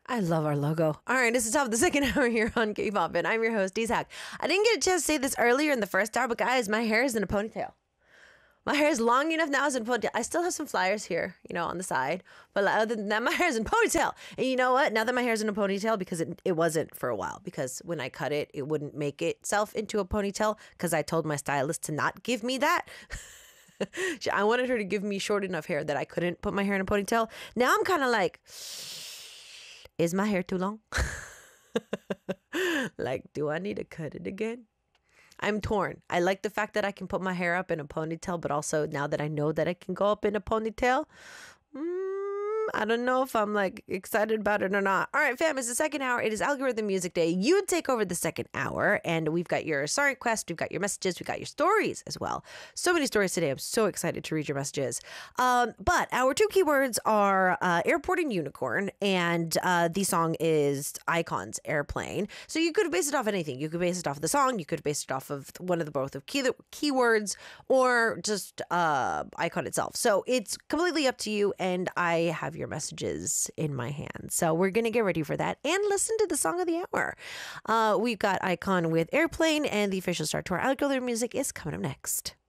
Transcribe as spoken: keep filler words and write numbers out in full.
I love our logo. All right, this is top of the second hour here on K-Pop, and I'm your host, D-Sack. I didn't get a chance to say this earlier in the first hour, but guys, my hair is in a ponytail. My hair is long enough now as in ponytail. I still have some flyers here, you know, on the side. But other than that, my hair is in ponytail. And you know what? Now that my hair is in a ponytail, because it, it wasn't for a while. Because when I cut it, it wouldn't make itself into a ponytail. Because I told my stylist to not give me that. I wanted her to give me short enough hair that I couldn't put my hair in a ponytail. Now I'm kind of like, is my hair too long? Like, do I need to cut it again? I'm torn. I like the fact that I can put my hair up in a ponytail, but also now that I know that I can go up in a ponytail, mm, I don't know if I'm like excited about it or not. All right, fam, it's the second hour. It is Algorithm Music Day. You take over the second hour, and we've got your song request, we've got your messages, we've got your stories as well. So many stories today. I'm so excited to read your messages. Um, but our two keywords are uh, airport and unicorn, and uh, the song is Icon's Airplane. So you could base it off anything. You could base it off of the song. You could base it off of one of the both of key keywords, or just uh, Icon itself. So it's completely up to you, and I have your messages in my hand. So we're going to get ready for that and listen to the song of the hour. Uh, we've got Icon with Airplane, and the official start to our Algorithm Music is coming up next.